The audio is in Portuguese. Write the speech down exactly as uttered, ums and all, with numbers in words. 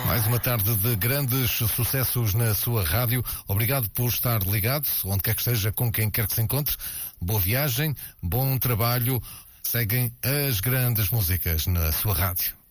Mais uma tarde de grandes sucessos na sua rádio. Obrigado por estar ligado, onde quer que esteja, com quem quer que se encontre. Boa viagem, bom trabalho. Seguem as grandes músicas na sua rádio.